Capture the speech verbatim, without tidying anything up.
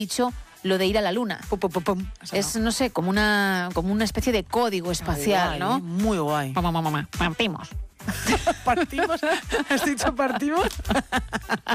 dicho lo de ir a la luna. Pum, pum, pum, pum. O sea, Es, no. no sé, como una, como una especie de código espacial, Guay, ¿no? ¿eh? Muy guay. Mamá, mamá, mamá, partimos. ¿Partimos? ¿Has dicho partimos?